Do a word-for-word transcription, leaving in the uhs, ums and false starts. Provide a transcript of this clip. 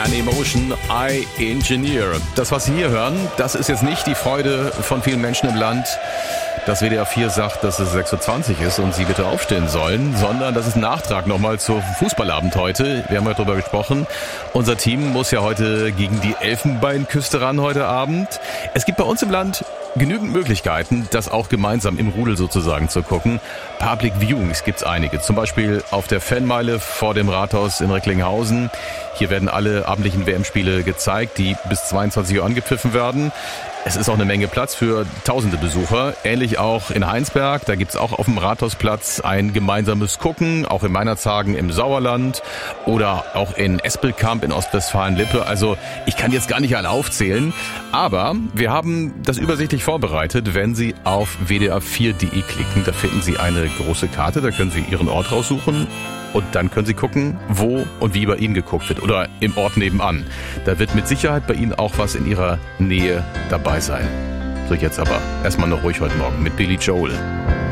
An Emotion, I Engineer. Das, was Sie hier hören, das ist jetzt nicht die Freude von vielen Menschen im Land, dass W D R vier sagt, dass es sechs Uhr zwanzig ist und Sie bitte aufstehen sollen, sondern das ist ein Nachtrag nochmal zum Fußballabend heute. Wir haben ja darüber gesprochen. Unser Team muss ja heute gegen die Elfenbeinküste ran heute Abend. Es gibt bei uns im Land genügend Möglichkeiten, das auch gemeinsam im Rudel sozusagen zu gucken. Public Viewings gibt's einige. Zum Beispiel auf der Fanmeile vor dem Rathaus in Recklinghausen. Hier werden alle abendlichen W M-Spiele gezeigt, die bis zweiundzwanzig Uhr angepfiffen werden. Es ist auch eine Menge Platz für tausende Besucher. Ähnlich auch in Heinsberg. Da gibt's auch auf dem Rathausplatz ein gemeinsames Gucken. Auch in Meinerzhagen im Sauerland. Oder auch in Espelkamp in Ostwestfalen-Lippe. Also ich kann jetzt gar nicht alle aufzählen. Aber wir haben das übersichtlich vorbereitet. Wenn Sie auf w d r vier punkt d e klicken, da finden Sie eine große Karte. Da können Sie Ihren Ort raussuchen. Und dann können Sie gucken, wo und wie bei Ihnen geguckt wird. Oder im Ort nebenan. Da wird mit Sicherheit bei Ihnen auch was in Ihrer Nähe dabei sein. So, jetzt aber erstmal noch ruhig heute Morgen mit Billy Joel.